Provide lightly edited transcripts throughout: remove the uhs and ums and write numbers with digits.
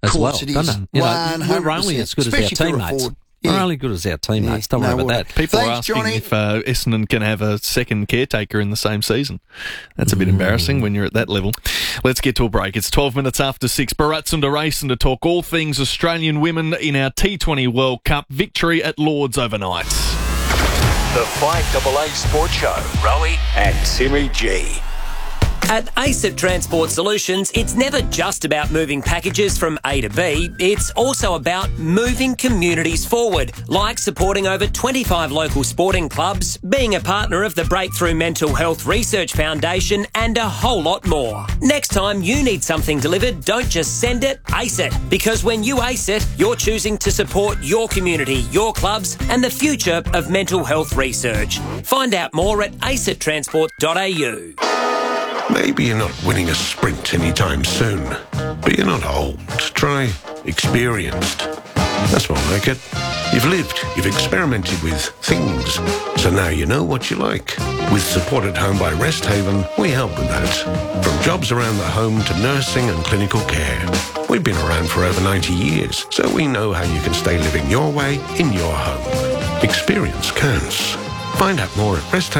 as well, it is. doesn't it? You know, we're only as good as our teammates. We're only good as our teammates. Don't worry about that. People are asking if Essendon can have a second caretaker in the same season. That's a bit embarrassing when you're at that level. Let's get to a break. It's 12 minutes after 6. Bharat Sundaresan to talk all things Australian women in our T20 World Cup victory at Lords overnight. The 5AA Sports Show. Rowie and Timmy G. At ASIT Transport Solutions, it's never just about moving packages from A to B. It's also about moving communities forward, like supporting over 25 local sporting clubs, being a partner of the Breakthrough Mental Health Research Foundation, and a whole lot more. Next time you need something delivered, don't just send it, ace it. Because when you ace it, you're choosing to support your community, your clubs, and the future of mental health research. Find out more at acitransport.au. Maybe you're not winning a sprint anytime soon, but you're not old. Try experienced. That's more like it. You've lived, you've experimented with things, so now you know what you like. With Support at Home by Rest Haven, we help with that. From jobs around the home to nursing and clinical care. We've been around for over 90 years, so we know how you can stay living your way in your home. Experience counts. Find out more at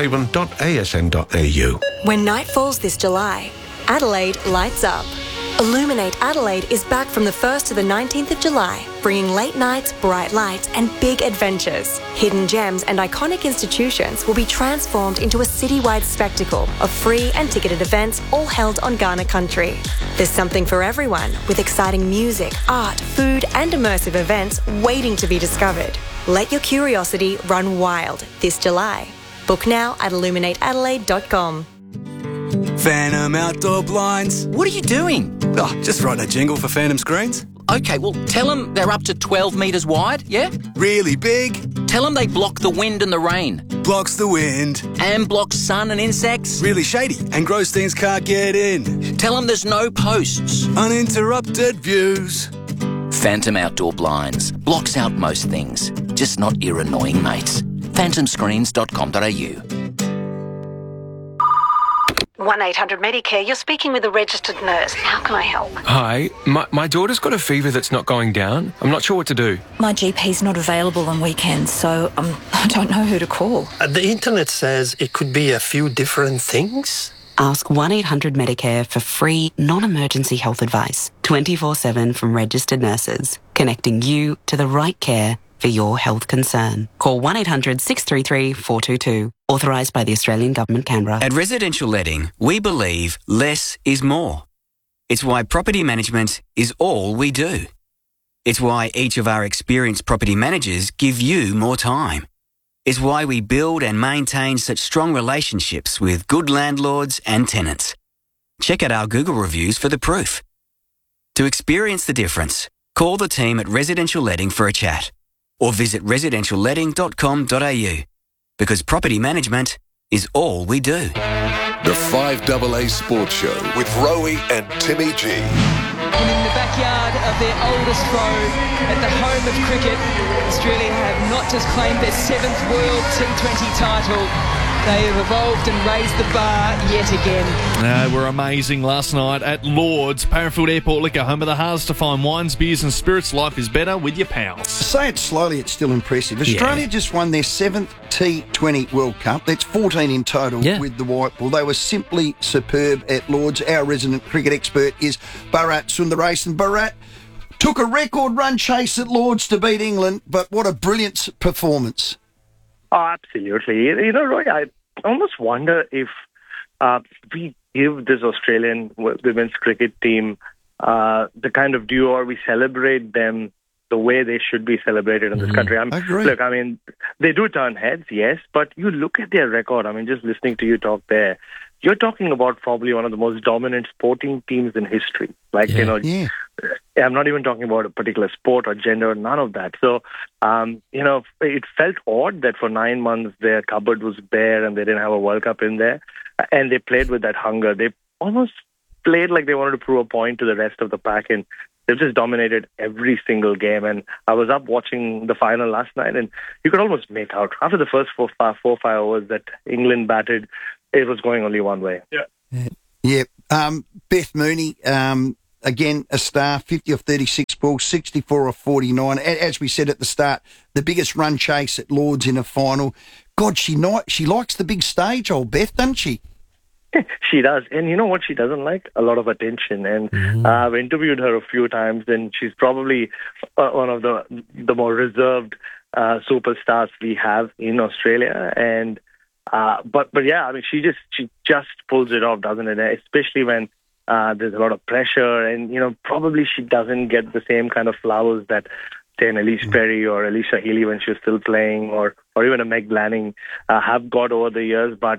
resthaven.asn.au. When night falls this July, Adelaide lights up. Illuminate Adelaide is back from the 1st to the 19th of July, bringing late nights, bright lights and big adventures. Hidden gems and iconic institutions will be transformed into a citywide spectacle of free and ticketed events all held on Kaurna country. There's something for everyone, with exciting music, art, food and immersive events waiting to be discovered. Let your curiosity run wild this July. Book now at illuminateadelaide.com. Phantom Outdoor Blinds. What are you doing? Oh, just writing a jingle for Phantom Screens. Okay, well, tell them they're up to 12 metres wide, yeah? Really big. Tell them they block the wind and the rain. Blocks the wind. And blocks sun and insects. Really shady, and gross things can't get in. Tell them there's no posts. Uninterrupted views. Phantom Outdoor Blinds. Blocks out most things, just not your annoying mates. phantomscreens.com.au. 1-800-Medicare, you're speaking with a registered nurse. How can I help? Hi, my daughter's got a fever that's not going down. I'm not sure what to do. My GP's not available on weekends, so I don't know who to call. The internet says it could be a few different things. Ask 1-800-Medicare for free, non-emergency health advice, 24/7 from registered nurses, connecting you to the right care for your health concern. Call 1-800-633-422. Authorised by the Australian Government, Canberra. At Residential Letting, we believe less is more. It's why property management is all we do. It's why each of our experienced property managers give you more time. It's why we build and maintain such strong relationships with good landlords and tenants. Check out our Google reviews for the proof. To experience the difference, call the team at Residential Letting for a chat or visit residentialletting.com.au because property management is all we do. The 5AA Sports Show with Rowie and Timmy G. And in the backyard of their oldest foe, at the home of cricket, Australia have not just claimed their 7th World T20 title, they have evolved and raised the bar yet again. Were amazing last night at Lords. Parafield Airport Liquor, home of the hardest to find wines, beers and spirits. Life is better with your pals. Say it slowly, it's still impressive. Australia just won their 7th T20 World Cup. That's 14 in total with the white ball. They were simply superb at Lords. Our resident cricket expert is Bharat Sundaresan. Bharat took a record run chase at Lords to beat England, but what a brilliant performance. Oh, absolutely. You know, Roy, I almost wonder if we give this Australian women's cricket team the kind of due, or we celebrate them the way they should be celebrated in this country. I agree. Look, I mean, they do turn heads, yes, but you look at their record. I mean, just listening to you talk there, you're talking about probably one of the most dominant sporting teams in history. Like, I'm not even talking about a particular sport or gender, none of that. So, it felt odd that for 9 months their cupboard was bare and they didn't have a World Cup in there. And they played with that hunger. They almost played like they wanted to prove a point to the rest of the pack, and they've just dominated every single game. And I was up watching the final last night, and you could almost make out after the first 4-5 overs that England batted, it was going only one way. Beth Mooney, again, a star, 50 of 36 well, 64 of 49. As we said at the start, the biggest run chase at Lords in a final. God, she likes the big stage, old Beth, doesn't she? She does. And you know what she doesn't like? A lot of attention. And I've interviewed her a few times, and she's probably one of the more reserved superstars we have in Australia. And but yeah, I mean, she just pulls it off, doesn't it? Especially when there's a lot of pressure, and probably she doesn't get the same kind of flowers that, say, an Elise Perry or Alicia Healy when she was still playing, or even a Meg Lanning have got over the years. But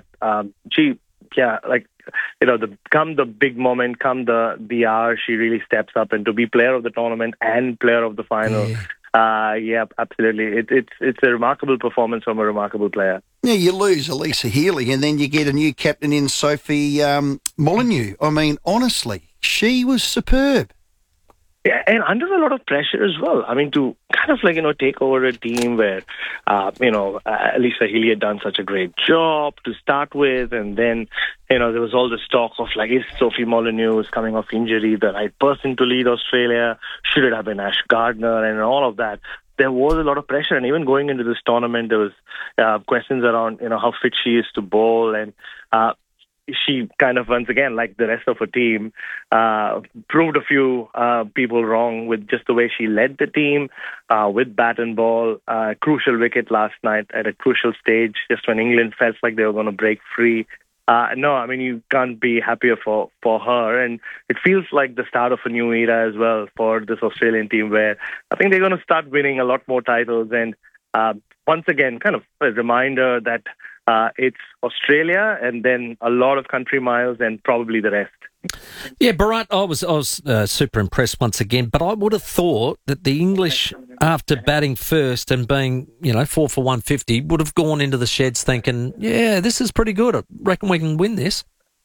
come the big moment, come the hour, she really steps up, and to be player of the tournament and player of the final. Yeah, absolutely. It's a remarkable performance from a remarkable player. Yeah, you lose Elisa Healy, and then you get a new captain in Sophie Molyneux. I mean, honestly, she was superb. Yeah, and under a lot of pressure as well. I mean, to kind of take over a team where, Elisa Healy had done such a great job to start with, and then, there was all this talk of is Sophie Molyneux coming off injury the right person to lead Australia? Should it have been Ash Gardner and all of that? There was a lot of pressure, and even going into this tournament, there was questions around, how fit she is to bowl, and she kind of, once again, like the rest of her team, proved a few people wrong with just the way she led the team with bat and ball. Crucial wicket last night at a crucial stage, just when England felt like they were going to break free. No, I mean, you can't be happier for her. And it feels like the start of a new era as well for this Australian team, where I think they're going to start winning a lot more titles. And once again, kind of a reminder that it's Australia and then a lot of country miles and probably the rest. Yeah, Bharat, I was super impressed once again, but I would have thought that the English, after batting first and being, 4 for 150, would have gone into the sheds thinking, yeah, this is pretty good. I reckon we can win this.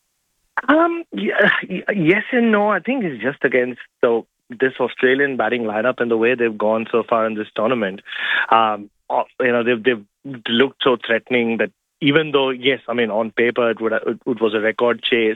Yes and no. I think it's just against this Australian batting lineup and the way they've gone so far in this tournament. They've looked so threatening that even though, yes, I mean, on paper it was a record chase,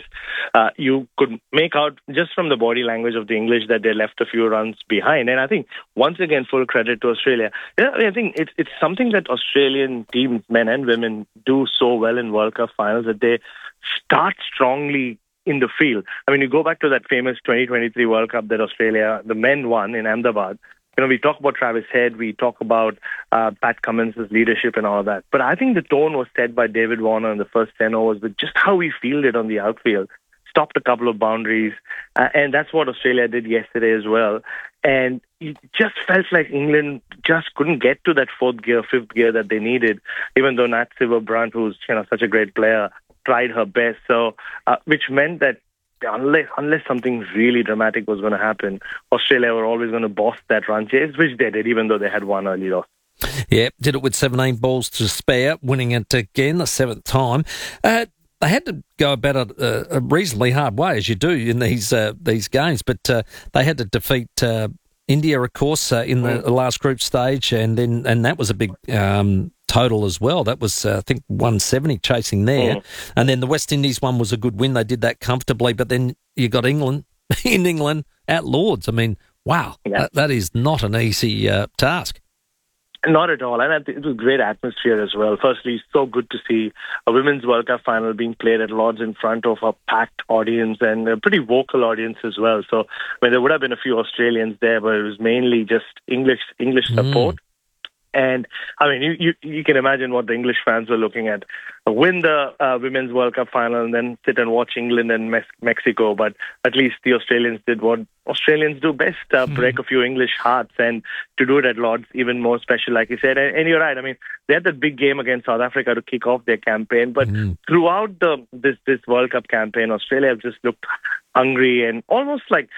you could make out just from the body language of the English that they left a few runs behind. And I think, once again, full credit to Australia. Yeah, I think it's something that Australian teams, men and women, do so well in World Cup finals, that they start strongly in the field. I mean, you go back to that famous 2023 World Cup that Australia, the men won in Ahmedabad. We talk about Travis Head, we talk about Pat Cummins' leadership and all that. But I think the tone was set by David Warner in the first 10 overs with just how we fielded on the outfield. Stopped a couple of boundaries. And that's what Australia did yesterday as well. And it just felt like England just couldn't get to that fourth gear, fifth gear that they needed, even though Nat Silver-Brunt, who's such a great player, tried her best. So, which meant that unless something really dramatic was going to happen, Australia were always going to boss that run chase, which they did, even though they had one early loss. Yeah, did it with 17 balls to spare, winning it again the seventh time. They had to go about it a reasonably hard way, as you do in these games, but they had to defeat India, of course, in the last group stage, and that was a big total as well. That was, I think, 170 chasing there. And then the West Indies one was a good win. They did that comfortably, but then you got England in England at Lords. I mean, wow, that is not an easy task. Not at all. And I think it was great atmosphere as well. Firstly, so good to see a Women's World Cup final being played at Lords in front of a packed audience and a pretty vocal audience as well. So, I mean, there would have been a few Australians there, but it was mainly just English support. And, I mean, you can imagine what the English fans were looking at. Win the Women's World Cup final and then sit and watch England and Mexico. But at least the Australians did what Australians do best, break a few English hearts. And to do it at Lords, even more special, like you said. And you're right. I mean, they had that big game against South Africa to kick off their campaign. But throughout this World Cup campaign, Australia have just looked hungry and almost like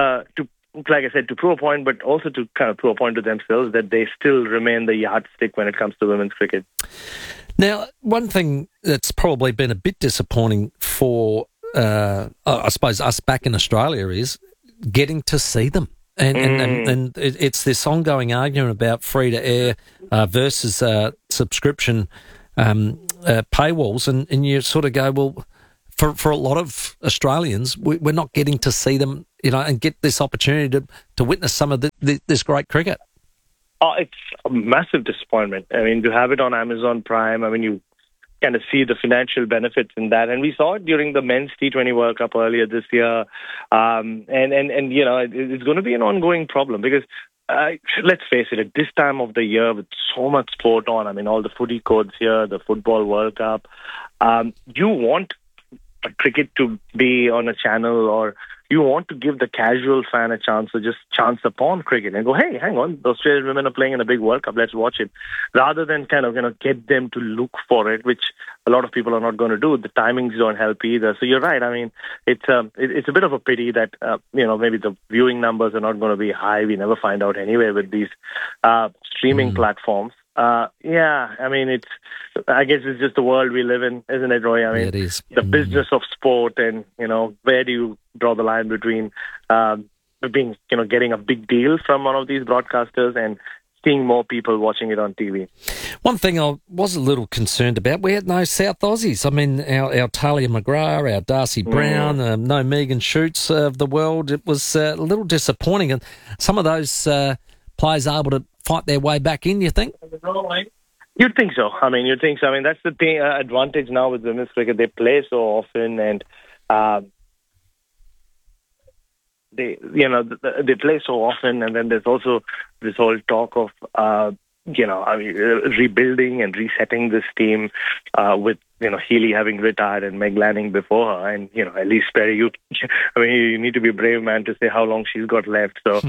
like I said, to prove a point, but also to kind of prove a point to themselves that they still remain the yardstick when it comes to women's cricket. Now, one thing that's probably been a bit disappointing for, I suppose, us back in Australia is getting to see them. And it's this ongoing argument about free-to-air versus subscription paywalls, and you sort of go, well, for a lot of Australians, we're not getting to see them and get this opportunity to witness some of this great cricket? Oh, it's a massive disappointment. I mean, to have it on Amazon Prime, I mean, you kind of see the financial benefits in that. And we saw it during the men's T20 World Cup earlier this year. And it's going to be an ongoing problem because let's face it, at this time of the year with so much sport on, I mean, all the footy codes here, the Football World Cup, you want cricket to be on a channel, or you want to give the casual fan a chance to just chance upon cricket and go, hey, hang on, the Australian women are playing in a big World Cup, let's watch it. Rather than kind of get them to look for it, which a lot of people are not going to do. The timings don't help either. So you're right. I mean, it's a bit of a pity that, maybe the viewing numbers are not going to be high. We never find out anyway with these streaming platforms. I mean, I guess it's just the world we live in, isn't it, Roy? I mean, it is. The business of sport, and, where do you draw the line between getting a big deal from one of these broadcasters and seeing more people watching it on TV? One thing I was a little concerned about, we had no South Aussies. I mean, our Talia McGrath, our Darcy Brown, no Megan Shoots of the world. It was a little disappointing. And some of those players are able to fight their way back in, you think? You'd think so. I mean, that's the thing, advantage now with women's cricket. They play so often, and they play so often, and then there's also this whole talk of rebuilding and resetting this team with Healy having retired and Meg Lanning before her, and Elise Perry. You need to be a brave man to say how long she's got left. So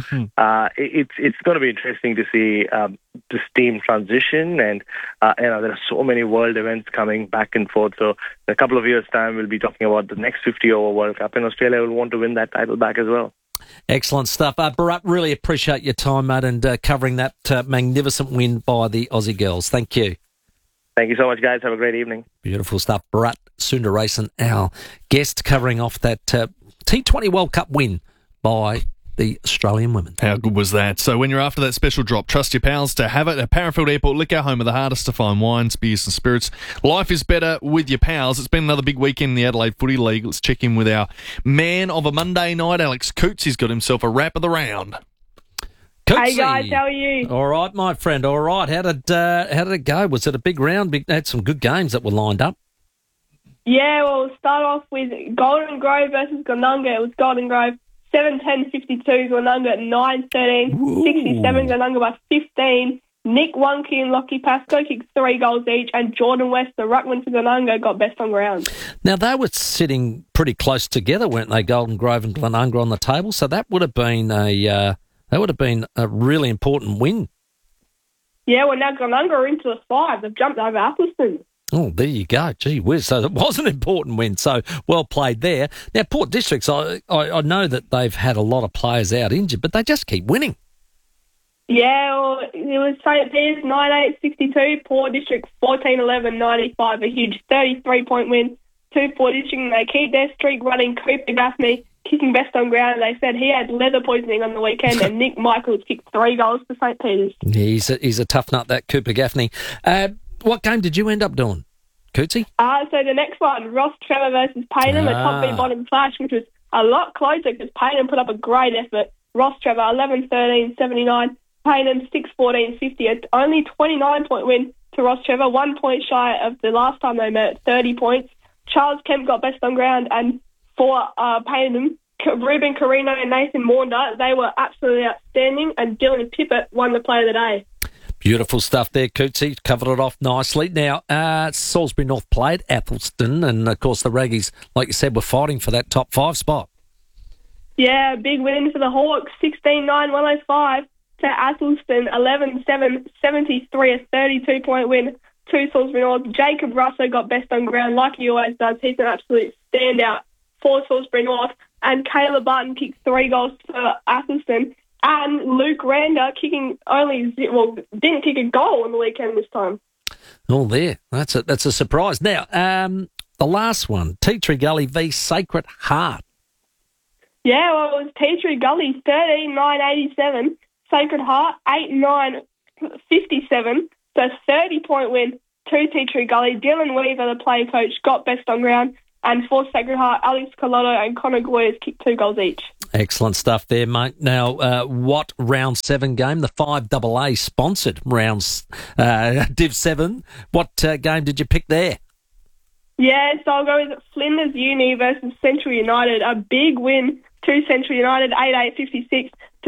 it's going to be interesting to see this team transition, and there are so many world events coming back and forth. So in a couple of years' time, we'll be talking about the next 50-over World Cup, and Australia will want to win that title back as well. Excellent stuff. Bharat, really appreciate your time, mate, and covering that magnificent win by the Aussie girls. Thank you. Thank you so much, guys. Have a great evening. Beautiful stuff. Bharat Sundaresan, our guest, covering off that T20 World Cup win by the Australian women. How good was that? So when you're after that special drop, trust your pals to have it at Parafield Airport Liquor, home of the hardest to find wines, beers and spirits. Life is better with your pals. It's been another big weekend in the Adelaide Footy League. Let's check in with our man of a Monday night, Alex Coots. He's got himself a wrap of the round. Cootsy. Hey guys, how are you? All right, my friend. All right. How did it go? Was it a big round? Had some good games that were lined up. Yeah, well, we'll start off with Golden Grove versus Glenunga. It was Golden Grove 7-10-52, Glenunga 9-13, 67, Glenunga by 15. Nick Wonke and Lockie Pascoe kicked 3 goals each, and Jordan West, the ruckman for Glenunga, got best on ground. Now, they were sitting pretty close together, weren't they, Golden Grove and Glenunga on the table? So that would have been a really important win. Yeah, well, now Glenunga are into the 5. They've jumped over Atherstone. Oh, there you go. Gee whiz. So it was an important win. So well played there. Now, Port Districts, I know that they've had a lot of players out injured, but they just keep winning. Yeah, well, it was St. Peter's 9-8-62, Port District 14-11-95, a huge 33-point win to Port District. And they keep their streak running. Cooper Gaffney kicking best on ground. They said he had leather poisoning on the weekend, and Nick Michaels kicked 3 goals for St. Peter's. He's a tough nut, that Cooper Gaffney. What game did you end up doing, Cootsy? So the next one, Ross Trevor versus Payneham, a top v bottom clash, which was a lot closer because Payneham put up a great effort. Ross Trevor 11-13-79, Payneham 6-14-50, only 29-point win to Ross Trevor, 1 point shy of the last time they met at 30 points. Charles Kemp got best on ground, and for Payneham, Ruben Carino and Nathan Maunder, they were absolutely outstanding, and Dylan Pippett won the Player of the Day. Beautiful stuff there, Cootsy. Covered it off nicely. Now, Salisbury North played Atherstone, and, of course, the Raggies, like you said, were fighting for that top 5 spot. Yeah, big win for the Hawks, 16-9-105 to Atherstone, 11-7-73, a 32-point win to Salisbury North. Jacob Russo got best on ground, like he always does. He's an absolute standout for Salisbury North. And Kayla Barton kicked 3 goals for Atherstone. And Luke Rander didn't kick a goal on the weekend this time. Oh, there. That's a surprise. Now, the last one, Tea Tree Gully v Sacred Heart. Yeah, well, it was Tea Tree Gully 13-9-87, Sacred Heart 8-9-57, so 30-point win to Tea Tree Gully. Dylan Weaver, the player coach, got best on ground. And for Sacred Heart, Alex Colotto and Connor Goyers kicked 2 goals each. Excellent stuff there, mate. Now, what round 7 game? The 5AA sponsored rounds, Div 7. What game did you pick there? Yeah, so I'll go with Flinders Uni versus Central United. A big win to Central United, 88-56 to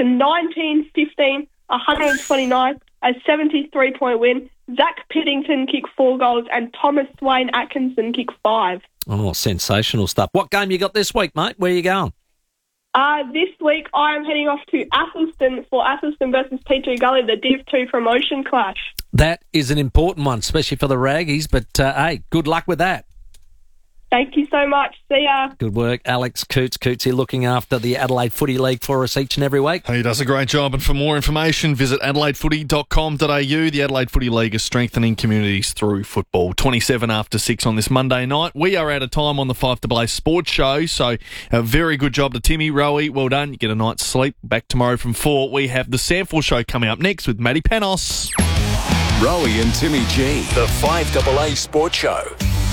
19-15, 129, a 73-point win. Zach Piddington kicked 4 goals and Thomas Wayne Atkinson kicked 5. Oh, sensational stuff. What game you got this week, mate? Where are you going? This week I am heading off to Atherstone for Atherstone versus P2 Gully, the Div 2 promotion clash. That is an important one, especially for the Raggies, but hey, good luck with that. Thank you so much. See ya. Good work, Alex Coots. Cootsy looking after the Adelaide Footy League for us each and every week. He does a great job, and for more information, visit adelaidefooty.com.au. The Adelaide Footy League is strengthening communities through football. 27 after 6 on this Monday night. We are out of time on the 5AA Sports Show, so a very good job to Timmy, Rowie. Well done. You get a night's sleep. Back tomorrow from 4. We have the Sample Show coming up next with Matty Panos. Rowie and Timmy G. The 5AA Sports Show.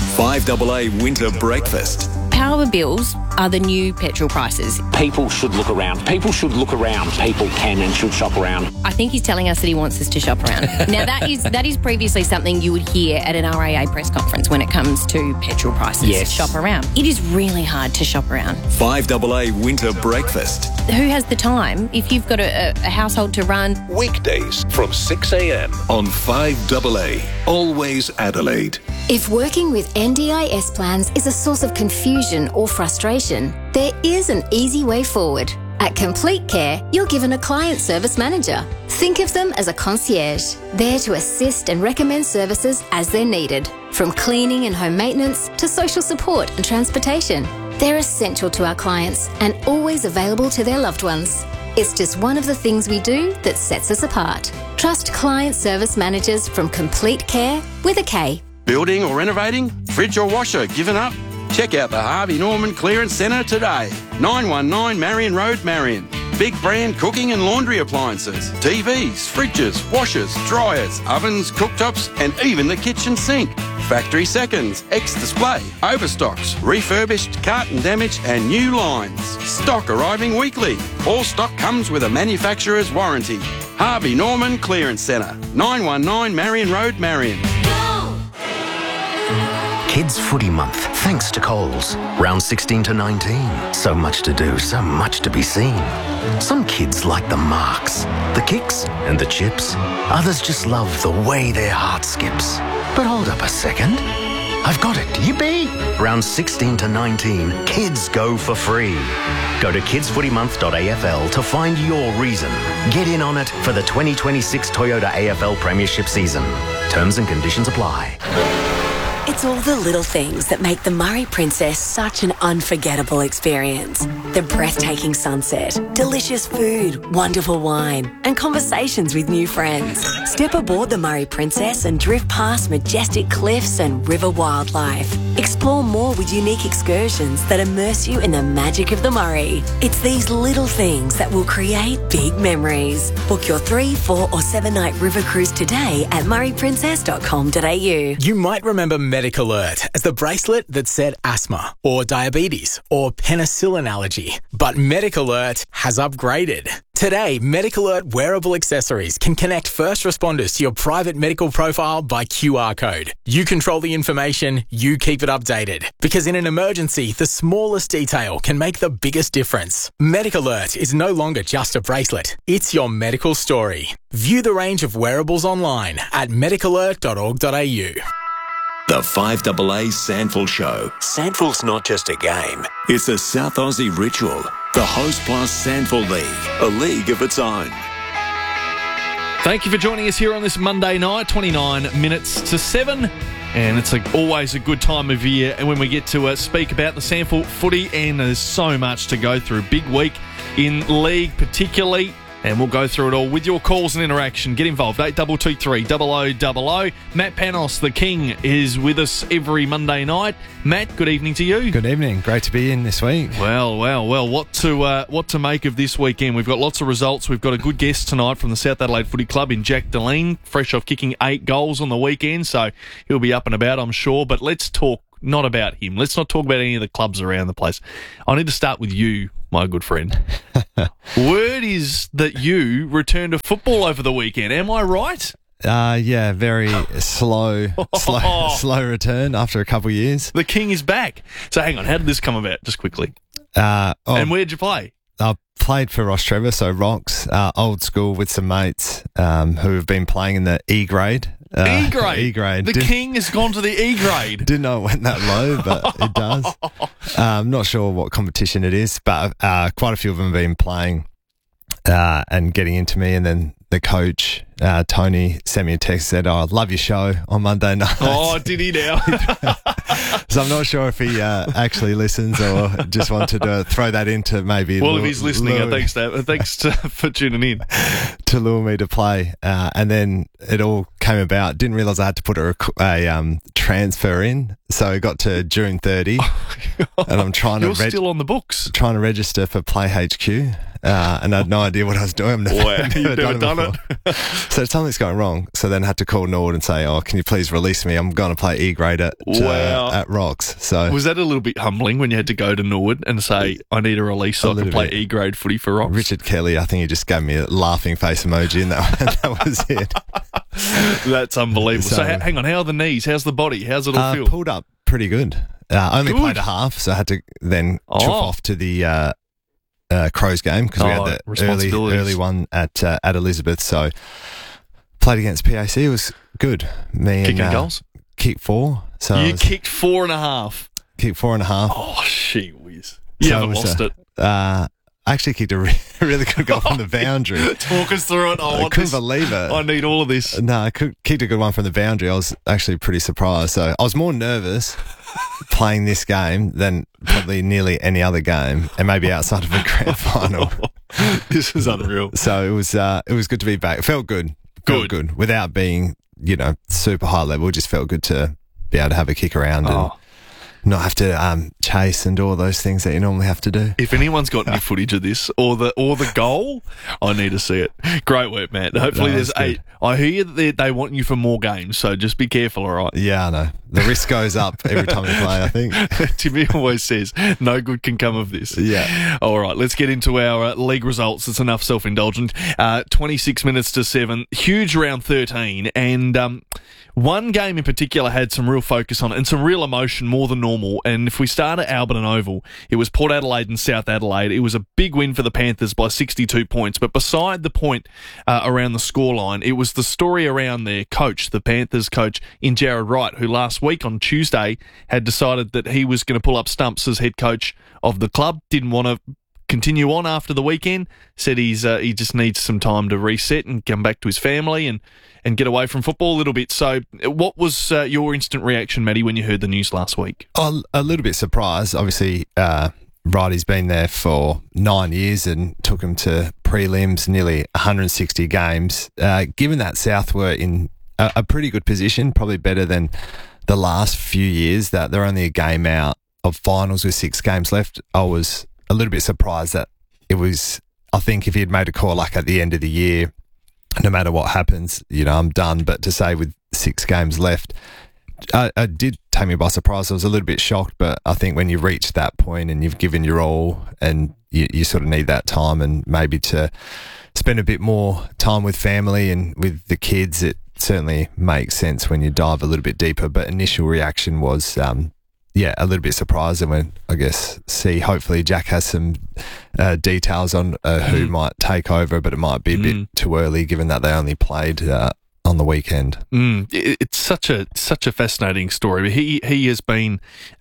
5AA Winter Breakfast. Power bills are the new petrol prices. People should look around. People should look around. People can and should shop around. I think he's telling us that he wants us to shop around. Now, that is previously something you would hear at an RAA press conference when it comes to petrol prices. Yes. Shop around. It is really hard to shop around. 5AA Winter Breakfast. Who has the time if you've got a household to run? Weekdays from 6 a.m. on 5AA. Always Adelaide. If working with NDIS plans is a source of confusion or frustration, there is an easy way forward. At Complete Care, you're given a client service manager. Think of them as a concierge, there to assist and recommend services as they're needed, from cleaning and home maintenance to social support and transportation. They're essential to our clients and always available to their loved ones. It's just one of the things we do that sets us apart. Trust client service managers from Complete Care with a K. Building or renovating? Fridge or washer given up? Check out the Harvey Norman Clearance Centre today. 919 Marion Road, Marion. Big brand cooking and laundry appliances, TVs, fridges, washers, dryers, ovens, cooktops, and even the kitchen sink. Factory seconds, ex-display, overstocks, refurbished, carton damage, and new lines. Stock arriving weekly. All stock comes with a manufacturer's warranty. Harvey Norman Clearance Centre, 919 Marion Road, Marion. Kids Footy Month, thanks to Coles. Round 16 to 19. So much to do, so much to be seen. Some kids like the marks, the kicks and the chips. Others just love the way their heart skips. But hold up a second. I've got it. Yippee! Round 16 to 19, kids go for free. Go to kidsfootymonth.afl to find your reason. Get in on it for the 2026 Toyota AFL Premiership season. Terms and conditions apply. It's all the little things that make the Murray Princess such an unforgettable experience. The breathtaking sunset, delicious food, wonderful wine, and conversations with new friends. Step aboard the Murray Princess and drift past majestic cliffs and river wildlife. Explore more with unique excursions that immerse you in the magic of the Murray. It's these little things that will create big memories. Book your 3, 4 or 7 night river cruise today at murrayprincess.com.au. You might remember Medic Alert as the bracelet that said asthma or diabetes or penicillin allergy. But Medic Alert has upgraded. Today, Medic Alert wearable accessories can connect first responders to your private medical profile by QR code. You control the information, you keep it updated. Because in an emergency, the smallest detail can make the biggest difference. Medic Alert is no longer just a bracelet. It's your medical story. View the range of wearables online at medicalert.org.au. The 5AA Sandful Show. Sandful's not just a game. It's a South Aussie ritual. The Host Plus Sandful League. A league of its own. Thank you for joining us here on this Monday night, 29 minutes to 7. And it's always a good time of year and when we get to speak about the Sandful footy, and there's so much to go through. Big week in league particularly. And we'll go through it all with your calls and interaction. Get involved, 8223 0000. Matt Panos, the King, is with us every Monday night. Matt, good evening to you. Good evening. Great to be in this week. Well. What to make of this weekend? We've got lots of results. We've got a good guest tonight from the South Adelaide Footy Club in Jack Deline, fresh off kicking 8 goals on the weekend, so he'll be up and about, I'm sure. But let's talk not about him. Let's not talk about any of the clubs around the place. I need to start with you, my good friend. Word is that you returned to football over the weekend. Am I right? Yeah, very slow return after a couple of years. The king is back. So hang on, how did this come about? Just quickly. And where'd you play? I played for Ross Trevor, so Rocks, old school with some mates who have been playing in the E grade. E-grade? E-grade. The king has gone to the E-grade. Didn't know it went that low, but it does. I'm not sure what competition it is, but quite a few of them have been playing and getting into me, and then the coach, Tony, sent me a text, said, I love your show on Monday night. Oh, did he now? So I'm not sure if he actually listens or just wanted to throw that into maybe... Well, if he's listening, thanks for tuning in. To lure me to play. And then it all came about. Didn't realise I had to put a transfer in. So it got to June 30. And I'm trying You're still on the books. Trying to register for Play HQ. And I had no idea what I was doing. You've never done it. So something's going wrong. So then I had to call Nord and say, can you please release me? I'm going to play E-grade at Rocks. So was that a little bit humbling when you had to go to Nord and say, I need a release so I can play E-grade footy for Rocks? Richard Kelly, I think he just gave me a laughing face emoji and that was it. That's unbelievable. So hang on, how are the knees? How's the body? How's it all feel? Pulled up pretty good. I only played a half, so I had to then chuff off to the Crows game because we had the early one at Elizabeth. So played against PAC. It was good. Kicking goals? Kicked 4. So you kicked 4.5. Kicked 4.5. Oh, gee whiz. You haven't lost it. I actually kicked a really good goal from the boundary. Talk us through it. I couldn't believe it. I need all of this. No, I kicked a good one from the boundary. I was actually pretty surprised. So I was more nervous playing this game than probably nearly any other game, and maybe outside of a grand final. This is unreal. So it was good to be back. It felt good. Good. Without being, super high level. It just felt good to be able to have a kick around and not have to chase and do all those things that you normally have to do. If anyone's got any footage of this or the goal, I need to see it. Great work, Matt. Hopefully there's 8. I hear that they want you for more games, so just be careful, all right? Yeah, I know. The risk goes up every time you play, I think. Timmy always says, no good can come of this. Yeah. All right, let's get into our league results. It's enough self-indulgent. 26 minutes to 7. Huge round 13. And one game in particular had some real focus on it and some real emotion, more than normal. And if we start at Alberton Oval, it was Port Adelaide and South Adelaide. It was a big win for the Panthers by 62 points. But beside the point around the scoreline, it was the story around their coach, the Panthers coach, in Jared Wright, who last week on Tuesday had decided that he was going to pull up stumps as head coach of the club. Didn't want to continue on after the weekend. Said he just needs some time to reset and come back to his family and get away from football a little bit. So what was your instant reaction, Matty, when you heard the news last week? A little bit surprised. Obviously, Wrighty's been there for 9 years and took him to prelims, nearly 160 games. Given that South were in a pretty good position, probably better than the last few years, that they're only a game out of finals with 6 games left, I was a little bit surprised that it was, I think if he had made a call like at the end of the year, no matter what happens, I'm done. But to say with 6 games left, it did take me by surprise. I was a little bit shocked, but I think when you reach that point and you've given your all and you sort of need that time and maybe to spend a bit more time with family and with the kids, it certainly makes sense when you dive a little bit deeper. But initial reaction was, a little bit surprised. And when I guess hopefully Jack has some details on who might take over, but it might be a bit too early given that they only played on the weekend. It's such a fascinating story. He has been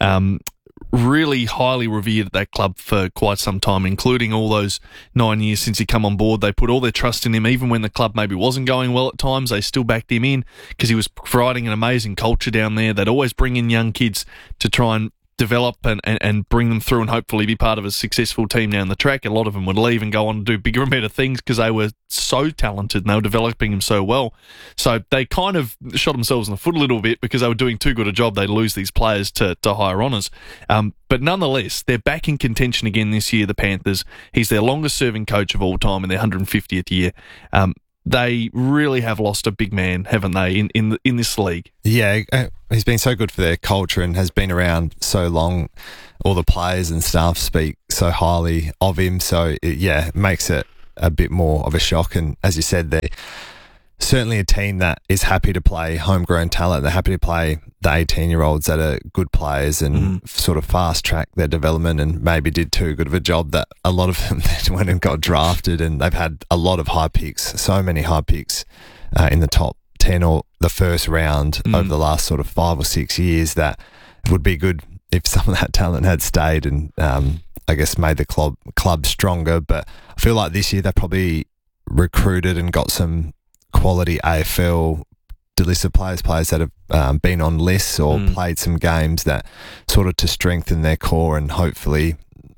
really highly revered at that club for quite some time, including all those 9 years since he come on board. They put all their trust in him, even when the club maybe wasn't going well at times. They still backed him in because he was providing an amazing culture down there. They'd always bring in young kids to try and develop and bring them through and hopefully be part of a successful team down the track. A lot of them would leave and go on to do bigger and better things because they were so talented and they were developing them so well. So they kind of shot themselves in the foot a little bit because they were doing too good a job. They'd lose these players to higher honours. But nonetheless, they're back in contention again this year, the Panthers. He's their longest serving coach of all time in their 150th year. they really have lost a big man, haven't they, in this league? Yeah, he's been so good for their culture and has been around so long. All the players and staff speak so highly of him. So, it makes it a bit more of a shock. And as you said, they're certainly a team that is happy to play homegrown talent. They're happy to play the 18-year-olds that are good players and sort of fast-track their development, and maybe did too good of a job that a lot of them went and got drafted, and they've had a lot of high picks, so many high picks in the top 10 or the first round over the last sort of 5 or 6 years, that it would be good if some of that talent had stayed and I guess made the club stronger. But I feel like this year they probably recruited and got some quality AFL delisted players that have been on lists or played some games that sort of to strengthen their core, and hopefully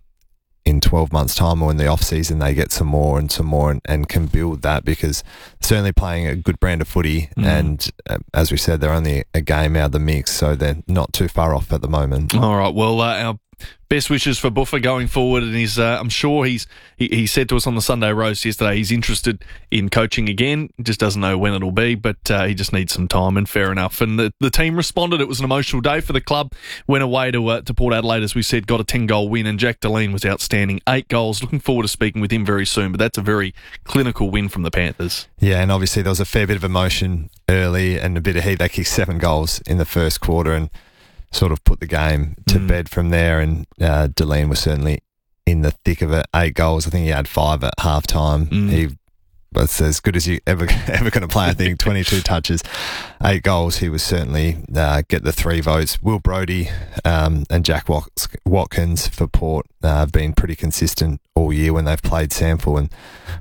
in 12 months' time or in the off-season they get some more and can build that, because certainly playing a good brand of footy and as we said, they're only a game out of the mix, so they're not too far off at the moment. All right, well, our best wishes for Buffer going forward, and I'm sure he said to us on the Sunday roast yesterday he's interested in coaching again. Just doesn't know when it'll be, but he just needs some time, and fair enough. And the team responded. It was an emotional day for the club. Went away to Port Adelaide, as we said, got a 10-goal win, and Jack Deline was outstanding. 8 goals. Looking forward to speaking with him very soon, but that's a very clinical win from the Panthers. Yeah, and obviously there was a fair bit of emotion early and a bit of heat. They kicked 7 goals in the first quarter and sort of put the game to bed from there, and Deline was certainly in the thick of it. 8 goals. I think he had 5 at halftime. He was as good as you ever going to play, I think. 22 touches, 8 goals. He was certainly get the 3 votes. Will Brodie and Jack Watkins for Port have been pretty consistent all year when they've played SANFL, and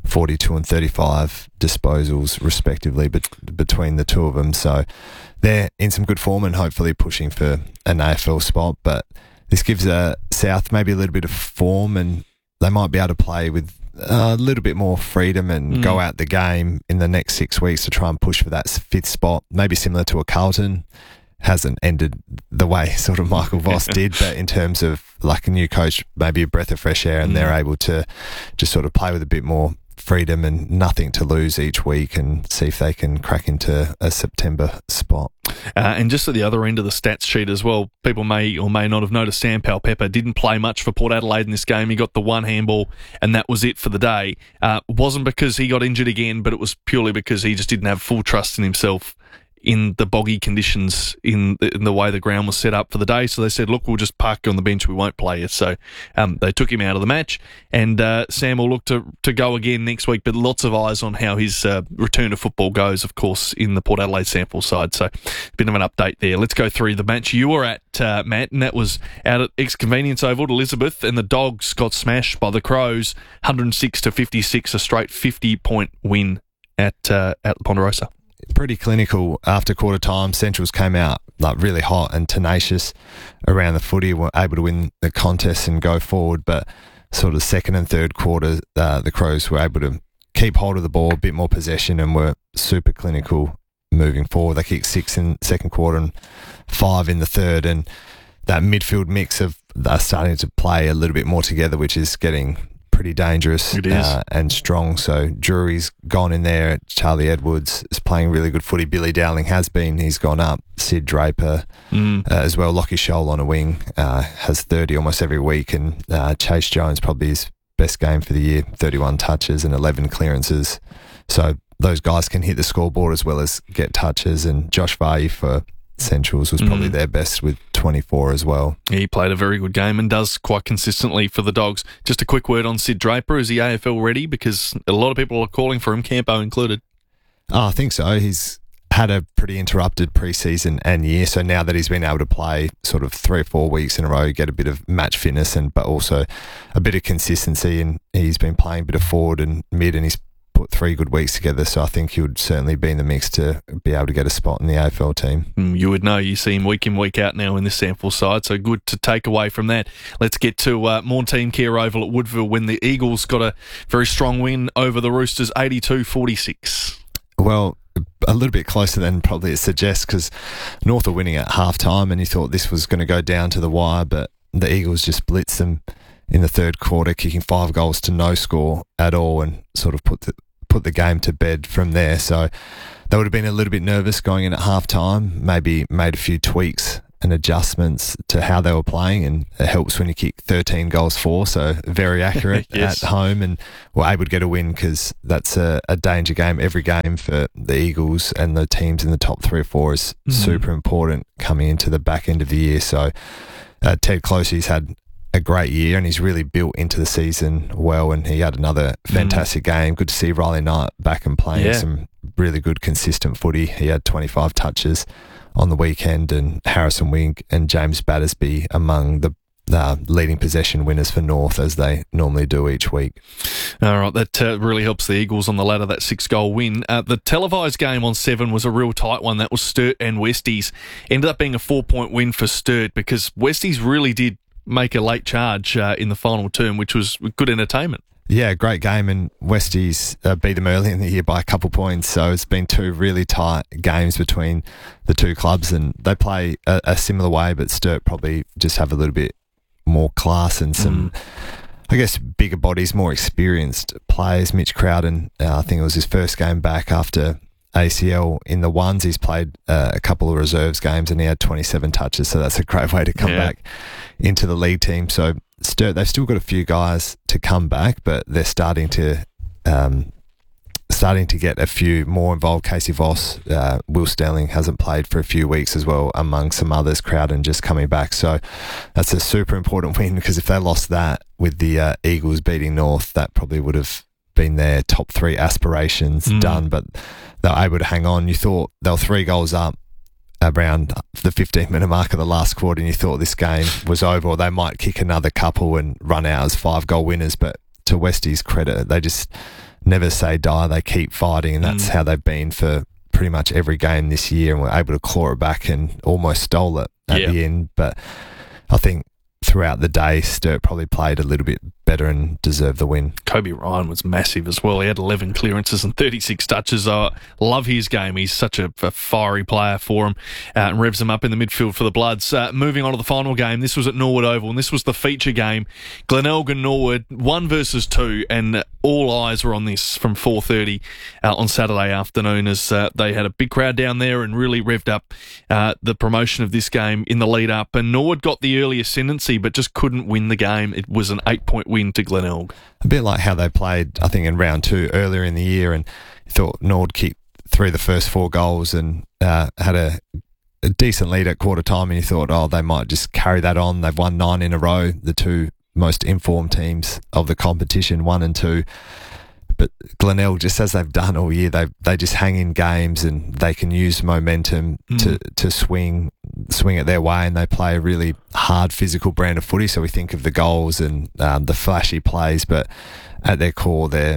42 and 35 disposals respectively between the two of them. So they're in some good form and hopefully pushing for an AFL spot. But this gives South maybe a little bit of form, and they might be able to play with a little bit more freedom and go out the game in the next 6 weeks to try and push for that 5th spot, maybe similar to a Carlton. Hasn't ended the way sort of Michael Voss did, but in terms of like a new coach, maybe a breath of fresh air, and they're able to just sort of play with a bit more freedom and nothing to lose each week, and see if they can crack into a September spot. And just at the other end of the stats sheet as well, people may or may not have noticed Sam Powell-Pepper didn't play much for Port Adelaide in this game. He got the 1 handball and that was it for the day. It wasn't because he got injured again, but it was purely because he just didn't have full trust in himself in the boggy conditions in the way the ground was set up for the day. So they said, look, we'll just park you on the bench. We won't play you. So they took him out of the match, and Sam will look to go again next week, but lots of eyes on how his return to football goes, of course, in the Port Adelaide SANFL side. So a bit of an update there. Let's go through the match you were at, Matt, and that was out at Ex-Convenience Oval at Elizabeth, and the Dogs got smashed by the Crows, 106-56, a straight 50-point win at Ponderosa. Pretty clinical after quarter time. Centrals came out like really hot and tenacious around the footy, were able to win the contest and go forward, but sort of second and third quarter the Crows were able to keep hold of the ball, a bit more possession, and were super clinical moving forward. They kicked 6 in the second quarter and 5 in the third, and that midfield mix of they're starting to play a little bit more together, which is getting pretty dangerous and strong. So Drury's gone in there. Charlie Edwards is playing really good footy. Billy Dowling has been. He's gone up. Sid Draper as well. Lockie Scholl on a wing has 30 almost every week. And Chase Jones, probably his best game for the year, 31 touches and 11 clearances. So those guys can hit the scoreboard as well as get touches. And Josh Vardy for Centrals was probably their best with 24 as well. He played a very good game and does quite consistently for the Dogs. Just a quick word on Sid Draper. Is he AFL ready? Because a lot of people are calling for him, Campo included. Oh, I think so. He's had a pretty interrupted pre-season and year, so now that he's been able to play sort of 3 or 4 weeks in a row, get a bit of match fitness but also a bit of consistency, and he's been playing a bit of forward and mid, and he's put 3 good weeks together, so I think he would certainly be in the mix to be able to get a spot in the AFL team. You would know. You see him week in, week out now in this SANFL side, so good to take away from that. Let's get to Montine Care Oval at Woodville when the Eagles got a very strong win over the Roosters, 82-46. Well, a little bit closer than probably it suggests, because North are winning at half-time and you thought this was going to go down to the wire, but the Eagles just blitzed them in the third quarter, kicking 5 goals to no score at all, and sort of put put the game to bed from there. So they would have been a little bit nervous going in at half-time, maybe made a few tweaks and adjustments to how they were playing, and it helps when you kick 13 goals for, so very accurate yes. at home, and were able to get a win because that's a danger game. Every game for the Eagles and the teams in the top 3 or 4 is super important coming into the back end of the year. So Ted Closey's had a great year, and he's really built into the season well, and he had another fantastic game. Good to see Riley Knight back and playing some really good consistent footy. He had 25 touches on the weekend, and Harrison Wink and James Battersby among the leading possession winners for North, as they normally do each week. All right, that really helps the Eagles on the ladder, that 6-goal win. The televised game on 7 was a real tight one. That was Sturt and Westies. Ended up being a 4-point win for Sturt because Westies really did make a late charge in the final term, which was good entertainment. Yeah, great game, and Westies beat them early in the year by a couple points, so it's been 2 really tight games between the 2 clubs, and they play a similar way, but Sturt probably just have a little bit more class and some, I guess, bigger bodies, more experienced players. Mitch Crowden, I think it was his first game back after ACL in the ones. He's played a couple of reserves games, and he had 27 touches, so that's a great way to come back into the league team. So Sturt, they've still got a few guys to come back, but they're starting to get a few more involved. Casey Voss, Will Sterling hasn't played for a few weeks as well, among some others. Crowden just coming back, so that's a super important win, because if they lost that with the Eagles beating North, that probably would have been their top 3 aspirations done, but they were able to hang on. You thought they were 3 goals up around the 15-minute mark of the last quarter, and you thought this game was over, or they might kick another couple and run out as 5-goal winners. But to Westie's credit, they just never say die. They keep fighting, and that's how they've been for pretty much every game this year, and were able to claw it back and almost stole it at the end. But I think throughout the day, Sturt probably played a little bit better and deserved the win. Kobe Ryan was massive as well. He had 11 clearances and 36 touches. I love his game. He's such a fiery player for him, and revs him up in the midfield for the Bloods. Moving on to the final game, this was at Norwood Oval, and this was the feature game. Glenelg and Norwood, 1 versus 2, and all eyes were on this from 4:30 on Saturday afternoon, as they had a big crowd down there and really revved up the promotion of this game in the lead up. And Norwood got the early ascendancy, but just couldn't win the game. It was an 8-point win to Glenelg. A bit like how they played, I think, in round 2 earlier in the year, and you thought Nord kicked 3 of the first 4 goals and had a decent lead at quarter time, and you thought, they might just carry that on. They've won 9 in a row, the 2 most informed teams of the competition, 1 and 2. But Glenelg, just as they've done all year, they just hang in games, and they can use momentum to swing it their way, and they play a really hard physical brand of footy. So we think of the goals and the flashy plays, but at their core, they're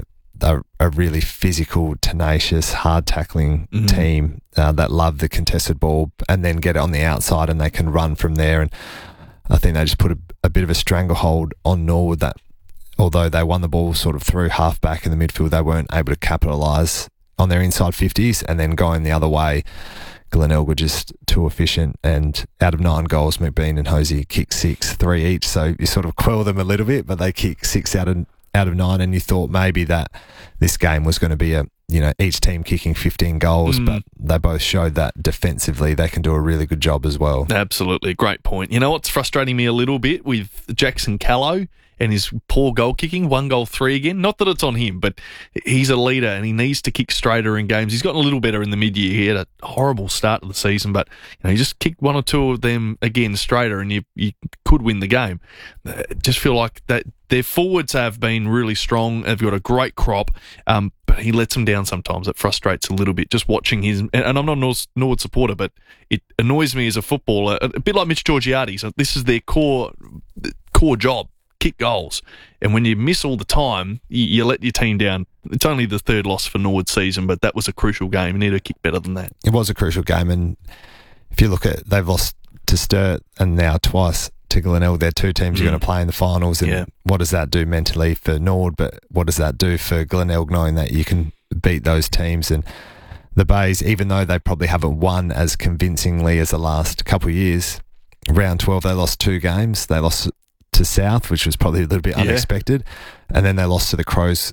a really physical, tenacious, hard tackling team that love the contested ball and then get it on the outside, and they can run from there. And I think they just put a bit of a stranglehold on Norwood, that although they won the ball sort of through half back in the midfield, they weren't able to capitalise on their inside 50s, and then going the other way, Glenelg were just too efficient, and out of 9 goals, McBean and Hosey kicked 6, 3 each, so you sort of quell them a little bit, but they kicked 6 out of 9, and you thought maybe that this game was going to be each team kicking 15 goals, but they both showed that defensively they can do a really good job as well. Absolutely, great point. You know what's frustrating me a little bit with Jackson Callow and his poor goal kicking, 1 goal 3 again. Not that it's on him, but he's a leader and he needs to kick straighter in games. He's gotten a little better in the mid-year. He had a horrible start to the season, but he just kicked 1 or 2 of them again straighter, and you could win the game. Just feel like that their forwards have been really strong. They've got a great crop, but he lets them down sometimes. It frustrates a little bit just watching his. And I'm not a Norwood supporter, but it annoys me as a footballer. A bit like Mitch Georgiades. So this is their core job. Kick goals, and when you miss all the time, you let your team down. It's only the 3rd loss for Norwood season, but that was a crucial game. You need to kick better than that. It was a crucial game, and if you look at, they've lost to Sturt and now twice to Glenelg. They're 2 teams you're going to play in the finals, and what does that do mentally for Norwood, but what does that do for Glenelg, knowing that you can beat those teams? And the Bays, even though they probably haven't won as convincingly as the last couple of years, round 12 they lost 2 games. They lost to South, which was probably a little bit unexpected, and then they lost to the Crows and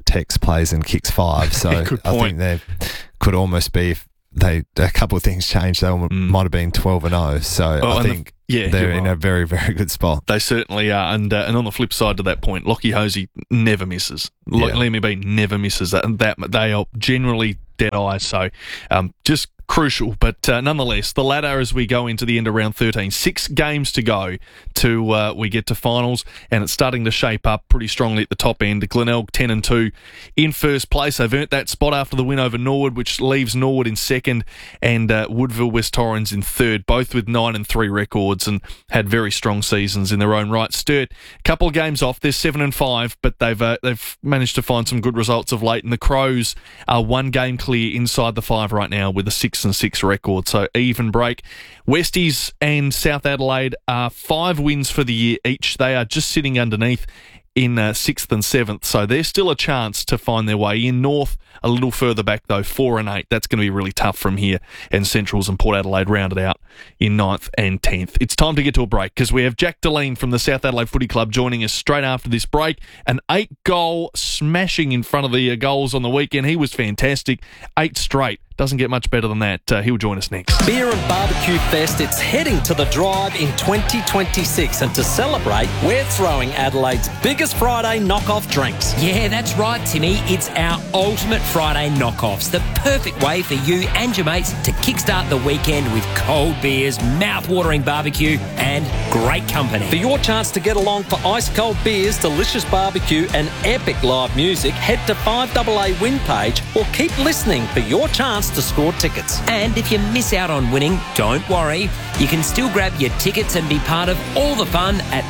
protects, plays and kicks 5. So I think they could almost be, if a couple of things changed, they might have been 12-0. So I think they're in a very, very good spot. They certainly are. And on the flip side to that point, Lockie Hosey never misses. Liam B never misses that. And that they are generally dead eye. So just crucial, but nonetheless, the ladder as we go into the end of round 13. 6 games to go to we get to finals, and it's starting to shape up pretty strongly at the top end. Glenelg 10-2 in first place. They've earned that spot after the win over Norwood, which leaves Norwood in second, and Woodville West Torrens in third, both with 9-3 records and had very strong seasons in their own right. Sturt, a couple of games off. They're 7-5, but they've managed to find some good results of late, and the Crows are 1 game clear inside the 5 right now with a 6-6 record, so even break. Westies and South Adelaide are 5 wins for the year each. They are just sitting underneath in 6th and 7th, so there's still a chance to find their way in. North a little further back though, 4-8. That's going to be really tough from here, and Centrals and Port Adelaide rounded out in 9th and 10th. It's time to get to a break because we have Jack Deline from the South Adelaide Footy Club joining us straight after this break. An 8-goal smashing in front of the goals on the weekend. He was fantastic. 8 straight. Doesn't get much better than that. He'll join us next. Beer and Barbecue Fest, it's heading to the Drive in 2026. And to celebrate, we're throwing Adelaide's biggest Friday knockoff drinks. Yeah, that's right, Timmy. It's our ultimate Friday knockoffs. The perfect way for you and your mates to kickstart the weekend with cold beers, mouth-watering barbecue and great company. For your chance to get along for ice-cold beers, delicious barbecue and epic live music, head to 5AA Win page or keep listening for your chance to score tickets. And if you miss out on winning, don't worry. You can still grab your tickets and be part of all the fun at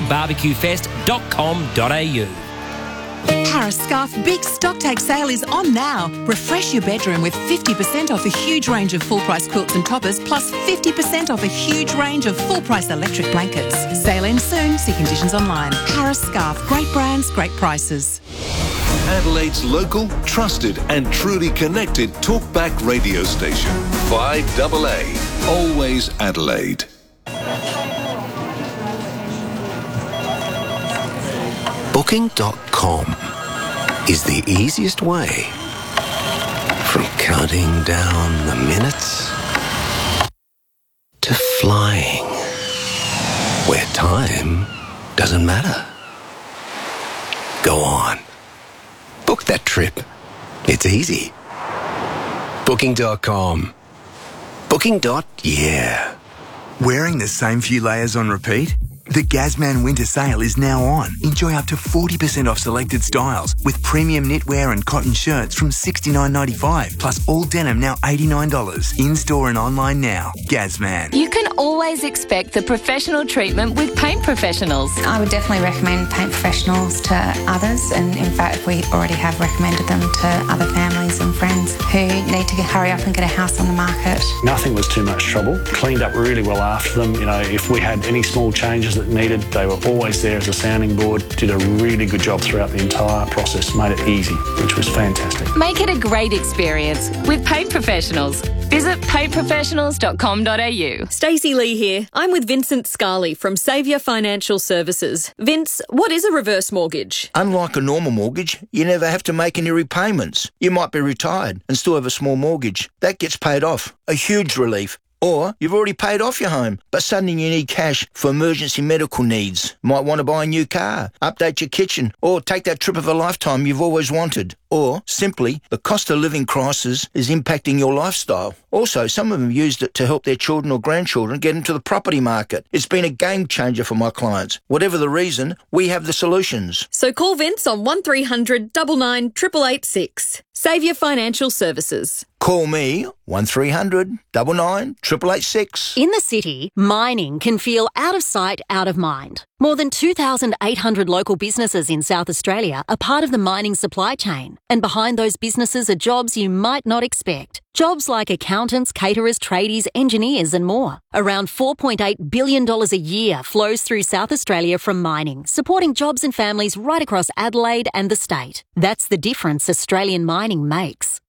beerbarbecuefest.com.au. Harris Scarf Big Stocktake Sale is on now. Refresh your bedroom with 50% off a huge range of full-price quilts and toppers, plus 50% off a huge range of full-price electric blankets. Sale ends soon. See conditions online. Harris Scarf. Great brands, great prices. Adelaide's local, trusted and truly connected talkback radio station. 5AA. Always Adelaide. Booking.com is the easiest way from counting down the minutes to flying where time doesn't matter. Go on. Book that trip. It's easy. Booking.com. Booking.yeah. Wearing the same few layers on repeat? The Gazman Winter Sale is now on. Enjoy up to 40% off selected styles with premium knitwear and cotton shirts from $69.95, plus all denim now $89. In-store and online now. Gazman. You can always expect the professional treatment with Paint Professionals. I would definitely recommend Paint Professionals to others, and in fact we already have recommended them to other families and friends who need to hurry up and get a house on the market. Nothing was too much trouble. Cleaned up really well after them. You know, if we had any small changes that needed, they were always there as a sounding board. Did a really good job throughout the entire process. Made it easy, which was fantastic. Make it a great experience with Paint Professionals. Visit paintprofessionals.com.au. Stacey Lee here. I'm with Vincent Scarley from Saviour Financial Services. Vince, what is a reverse mortgage? Unlike a normal mortgage, you never have to make any repayments. You might be retired and still have a small mortgage. That gets paid off. A huge relief. Or you've already paid off your home, but suddenly you need cash for emergency medical needs. Might want to buy a new car, update your kitchen, or take that trip of a lifetime you've always wanted. Or simply, the cost of living crisis is impacting your lifestyle. Also, some of them used it to help their children or grandchildren get into the property market. It's been a game changer for my clients. Whatever the reason, we have the solutions. So call Vince on 1300 99 886. Saviour Financial Services. Call me 1300 99 886. In the city, mining can feel out of sight, out of mind. More than 2,800 local businesses in South Australia are part of the mining supply chain. And behind those businesses are jobs you might not expect. Jobs like accountants, caterers, tradies, engineers and more. Around $4.8 billion a year flows through South Australia from mining, supporting jobs and families right across Adelaide and the state. That's the difference Australian mining makes.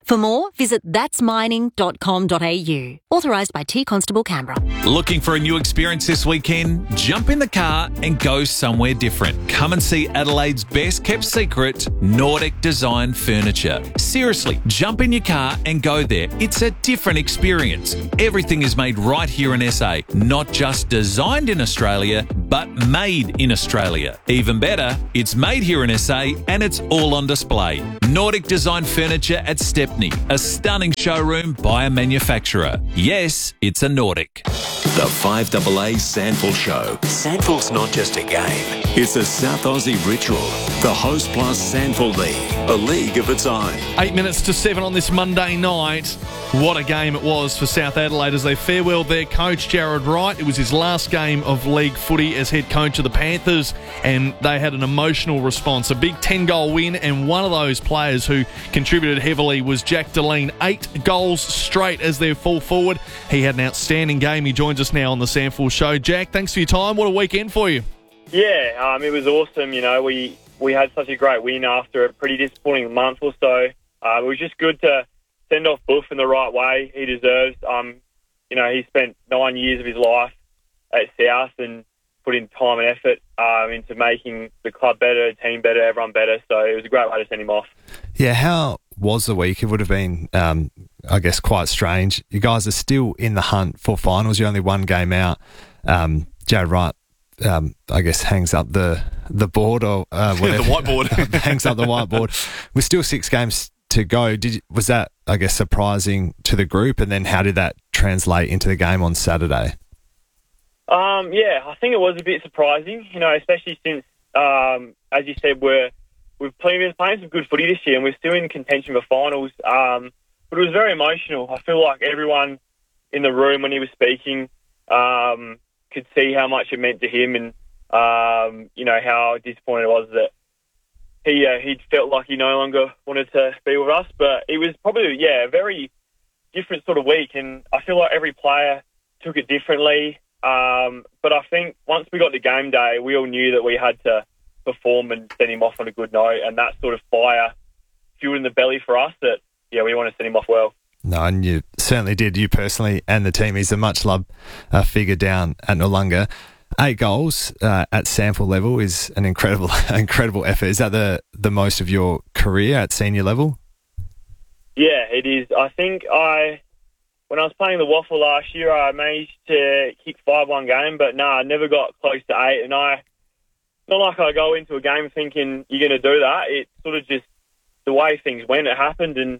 For more, visit thatsmining.com.au. Authorised by T Constable Canberra. Looking for a new experience this weekend? Jump in the car and go somewhere different. Come and see Adelaide's best kept secret, Nordic Design Furniture. Seriously, jump in your car and go there. It's a different experience. Everything is made right here in SA. Not just designed in Australia, but made in Australia. Even better, it's made here in SA and it's all on display. Nordic Design Furniture at Stepney, a stunning showroom by a manufacturer. Yes, it's a Nordic. The 5AA Sandful Show. Sandful's not just a game. It's a South Aussie ritual. The Host Plus Sandful League, a league of its own. 8 minutes to 7 on this Monday night. What a game it was for South Adelaide as they farewelled their coach, Jared Wright. It was his last game of league footy as head coach of the Panthers, and they had an emotional response. A big 10-goal win, and one of those players who contributed heavily was Jack Deline. 8 goals straight as their full forward. He had an outstanding game. He joins us now on the Sandful Show. Jack, thanks for your time. What a weekend for you. Yeah, it was awesome. You know, we had such a great win after a pretty disappointing month or so. It was just good to send off Buff in the right way. He deserves. You know, he spent 9 years of his life at South and put in time and effort into making the club better, the team better, everyone better. So it was a great way to send him off. Yeah, how was the week? It would have been, I guess, quite strange. You guys are still in the hunt for finals. You're only one game out. Jared Wright, I guess, hangs up the board or whatever. The whiteboard. Hangs up the whiteboard. With still 6 games to go, was that, I guess, surprising to the group? And then how did that translate into the game on Saturday? Yeah, I think it was a bit surprising, you know, especially since, as you said, we're playing some good footy this year and we're still in contention for finals. But it was very emotional. I feel like everyone in the room when he was speaking could see how much it meant to him and, you know, how disappointed it was that he felt like he no longer wanted to be with us. But it was probably, a very different sort of week. And I feel like every player took it differently. But I think once we got to game day, we all knew that we had to perform and send him off on a good note. And that sort of fire fueled in the belly for us that, we want to send him off well. No, and you certainly did, you personally and the team. He's a much-loved figure down at Noarlunga. 8 goals at sample level is an incredible effort. Is that the most of your career at senior level? Yeah, it is. I think when I was playing the Waffle last year, I managed to kick 5 one game, but I never got close to 8. And not like I go into a game thinking you're going to do that. It's sort of just the way things went. It happened, and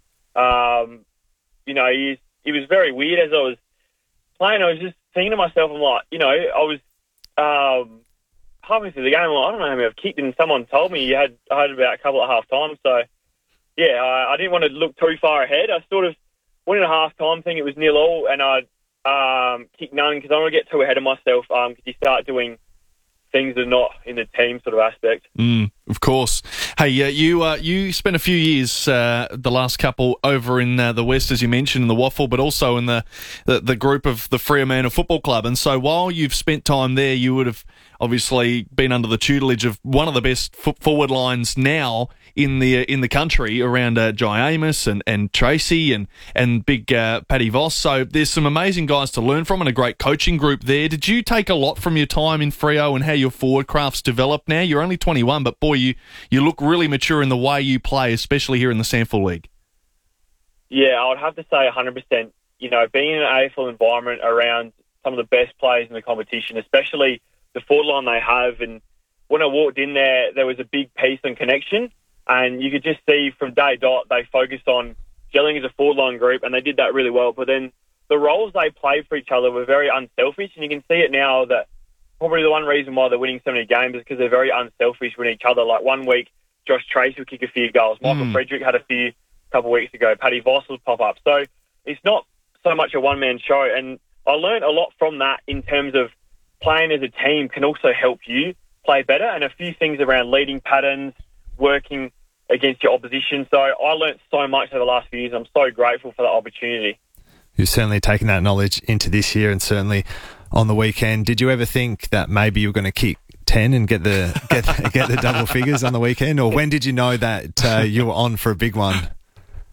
it was very weird. As I was playing, I was just thinking to myself, I'm like, I was halfway through the game, I'm like, I don't know how many I've kicked, and someone told me I had about a couple at half time. So, I didn't want to look too far ahead. I sort of went in a half time thing, it was 0-0, and I kicked none because I don't want to get too ahead of myself because you start doing things that are not in the team sort of aspect. Of course. Hey, you spent a few years, the last couple, over in the West, as you mentioned, in the Waffle, but also in the group of the Fremantle Football Club. And so while you've spent time there, you would have obviously been under the tutelage of one of the best forward lines now in the country around Jai Amos and Tracy and big Paddy Voss. So there's some amazing guys to learn from and a great coaching group there. Did you take a lot from your time in Freo and how your forward craft's developed now? You're only 21, but boy, you look really mature in the way you play, especially here in the Sandful League. Yeah, I would have to say 100%. Being in an AFL environment around some of the best players in the competition, especially the forward line they have. And when I walked in there was a big piece and connection. And you could just see from day dot, they focused on gelling as a forward line group, and they did that really well. But then the roles they played for each other were very unselfish, and you can see it now that probably the one reason why they're winning so many games is because they're very unselfish with each other. Like one week, Josh Tracy would kick a few goals. Michael Frederick had a few a couple of weeks ago. Paddy Voss would pop up. So it's not so much a one-man show. And I learned a lot from that in terms of playing as a team can also help you play better, and a few things around leading patterns, working against your opposition. So I learnt so much over the last few years. I'm so grateful for that opportunity. You've certainly taken that knowledge into this year and certainly on the weekend. Did you ever think that maybe you were going to kick 10 and get the double figures on the weekend? Or when did you know that you were on for a big one?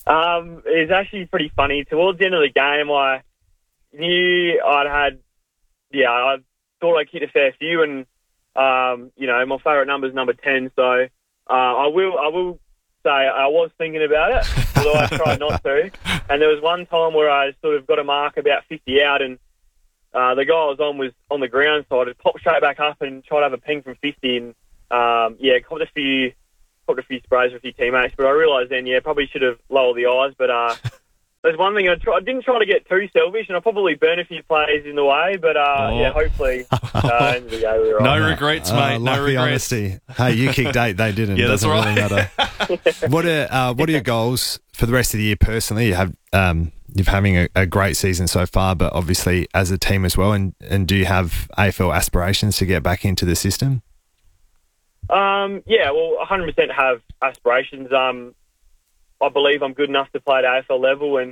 It's actually pretty funny. Towards the end of the game, I knew I thought I'd hit a fair few, and my favourite number is number 10. So I will say I was thinking about it, although I tried not to. And there was one time where I sort of got a mark about 50 out, and the guy I was on the ground, so I just popped straight back up and tried to have a ping from 50, and copped a few sprays with a few teammates. But I realised then, probably should have lowered the eyes. But there's one thing I didn't try to get too selfish, and I probably burned a few players in the way. But hopefully, end of the day we were no right. regrets, mate. No regrets. Honesty. Hey, you kicked 8, they didn't. Yeah, Doesn't that's really right. matter. What are your goals for the rest of the year personally? You're having a great season so far, but obviously as a team as well. And do you have AFL aspirations to get back into the system? 100% have aspirations. I believe I'm good enough to play at AFL level, and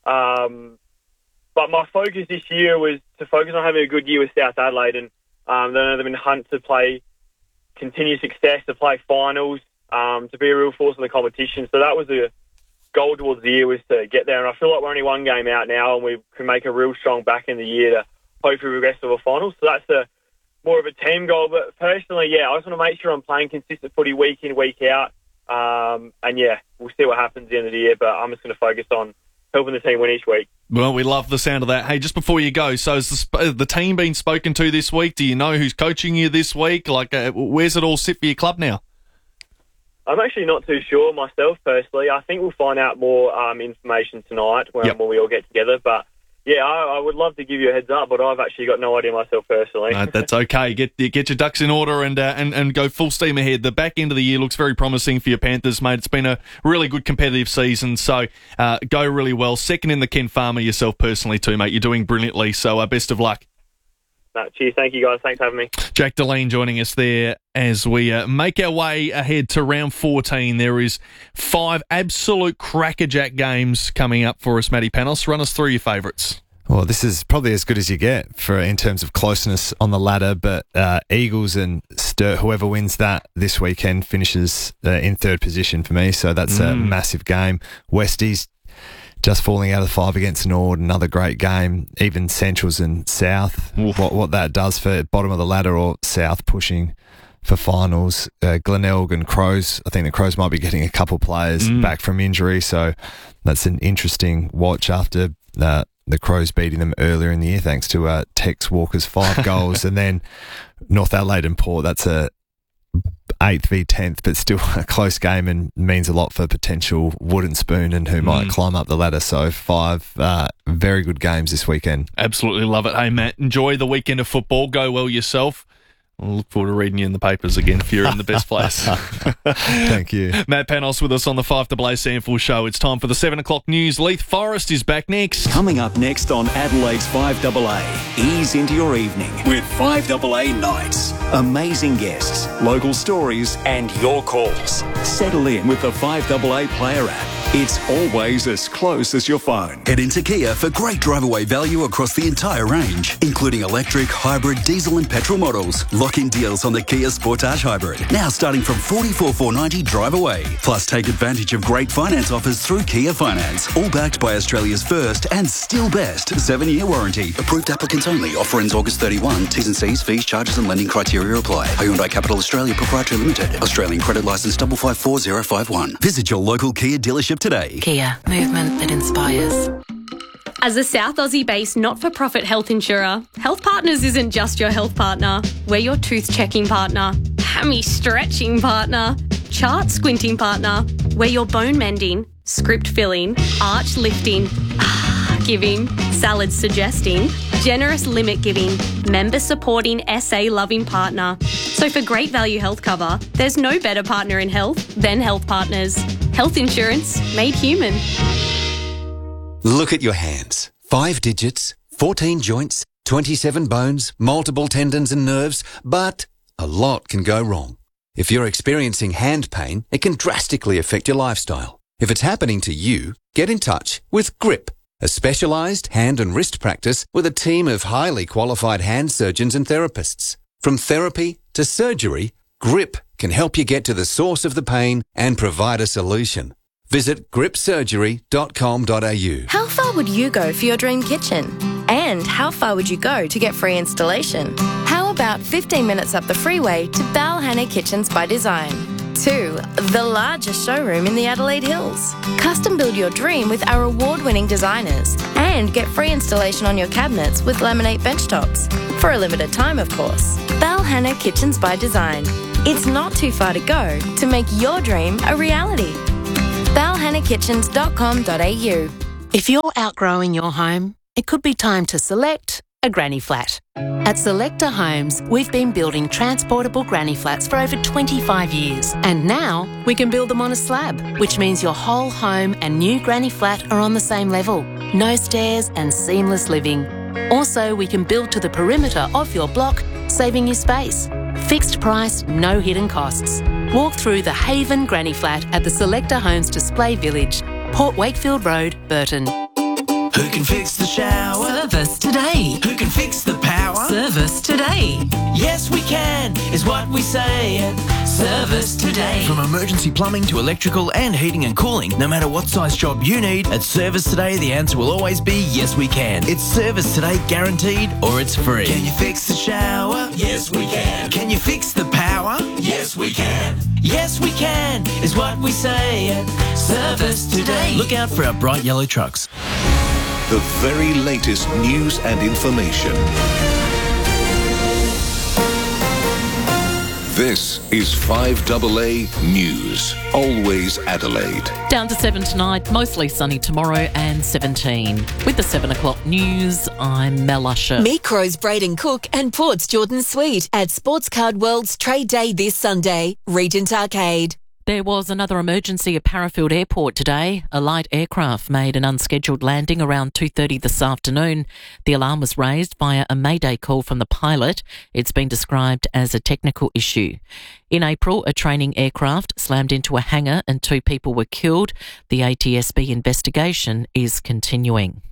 but my focus this year was to focus on having a good year with South Adelaide, and then I'm in hunt to play continued success, to play finals, to be a real force in the competition. So that was a goal towards the year, was to get there, and I feel like we're only one game out now, and we can make a real strong back in the year to hopefully progress to a final. So that's more of a team goal. But personally, I just want to make sure I'm playing consistent footy week in, week out. We'll see what happens at the end of the year, but I'm just going to focus on helping the team win each week. Well, we love the sound of that. Hey, just before you go, so has the team been spoken to this week? Do you know who's coaching you this week? Where's it all sit for your club now? I'm actually not too sure myself personally. I think we'll find out more information tonight when we all get together. But I would love to give you a heads up, but I've actually got no idea myself personally. No, that's okay. Get your ducks in order and go full steam ahead. The back end of the year looks very promising for your Panthers, mate. It's been a really good competitive season, so go really well. Second in the Ken Farmer yourself personally too, mate. You're doing brilliantly, so best of luck. No, cheers. Thank you, guys. Thanks for having me. Jack Deline joining us there as we make our way ahead to round 14. There is 5 absolute crackerjack games coming up for us, Matty Panos. Run us through your favourites. Well, this is probably as good as you get in terms of closeness on the ladder, but Eagles and Sturt, whoever wins that this weekend finishes in third position for me, so that's a massive game. Westies just falling out of the 5 against Nord, another great game. Even Centrals and South, what that does for bottom of the ladder or South pushing for finals. Glenelg and Crows, I think the Crows might be getting a couple players back from injury, so that's an interesting watch after the Crows beating them earlier in the year thanks to Tex Walker's 5 goals. And then North Adelaide and Port, that's a 8th v 10th, but still a close game and means a lot for potential wooden spoon and who might climb up the ladder. So 5 very good games this weekend. Absolutely love it. Hey, Matt, enjoy the weekend of football. Go well yourself. I'll look forward to reading you in the papers again if you're in the best place. Thank you. Matt Panos with us on the 5AA Sample Show. It's time for the 7 o'clock news. Leith Forrest is back next. Coming up next on Adelaide's 5AA, ease into your evening with 5AA Nights. Amazing guests, local stories and your calls. Settle in with the 5AA Player app. It's always as close as your phone. Head into Kia for great drive-away value across the entire range, including electric, hybrid, diesel and petrol models. Lock-in deals on the Kia Sportage Hybrid, now starting from $44,490 drive-away. Plus, take advantage of great finance offers through Kia Finance, all backed by Australia's first and still best 7-year warranty. Approved applicants only. Offer ends August 31. T's and C's, fees, charges and lending criteria apply. Hyundai Capital Australia Proprietary Limited. Australian credit licence 554051. Visit your local Kia dealership today. Kia, movement that inspires. As a South Aussie-based not-for-profit health insurer, Health Partners isn't just your health partner. We're your tooth-checking partner, hammy-stretching partner, chart-squinting partner. We're your bone-mending, script-filling, arch-lifting, giving, salad-suggesting, generous limit-giving, member-supporting, SA-loving partner. So for great value health cover, there's no better partner in health than Health Partners. Health insurance made human. Look at your hands. 5 digits, 14 joints, 27 bones, multiple tendons and nerves, but a lot can go wrong. If you're experiencing hand pain, it can drastically affect your lifestyle. If it's happening to you, get in touch with GRIP, a specialised hand and wrist practice with a team of highly qualified hand surgeons and therapists. From therapy to surgery, GRIP can help you get to the source of the pain and provide a solution. Visit gripsurgery.com.au. How far would you go for your dream kitchen? And how far would you go to get free installation? How about 15 minutes up the freeway to Balhanna Kitchens by Design? 2. The largest showroom in the Adelaide Hills. Custom build your dream with our award-winning designers and get free installation on your cabinets with laminate benchtops. For a limited time, of course. Balhanna Kitchens by Design. It's not too far to go to make your dream a reality. balhannakitchens.com.au. If you're outgrowing your home, it could be time to select a granny flat. At Selector Homes, we've been building transportable granny flats for over 25 years. And now we can build them on a slab, which means your whole home and new granny flat are on the same level. No stairs and seamless living. Also, we can build to the perimeter of your block, saving you space. Fixed price, no hidden costs. Walk through the Haven Granny Flat at the Selector Homes Display Village, Port Wakefield Road, Burton. Who can fix the shower? Service today. Who can fix the power? Service today. Yes, we can, is what we say. Service today. From emergency plumbing to electrical and heating and cooling, no matter what size job you need, at Service Today, the answer will always be yes, we can. It's Service Today guaranteed or it's free. Can you fix the shower? Yes, we can. Can you fix the power? Yes, we can. Yes, we can, is what we say. Service Today. Look out for our bright yellow trucks. The very latest news and information. This is 5AA News. Always Adelaide. Down to 7 tonight, mostly sunny tomorrow and 17. With the 7 o'clock news, I'm Mel Usher. Meet Crows Braden Cook and Port's Jordan Sweet at Sports Card World's Trade Day this Sunday, Regent Arcade. There was another emergency at Parafield Airport today. A light aircraft made an unscheduled landing around 2:30 this afternoon. The alarm was raised via a mayday call from the pilot. It's been described as a technical issue. In April, a training aircraft slammed into a hangar and 2 people were killed. The ATSB investigation is continuing.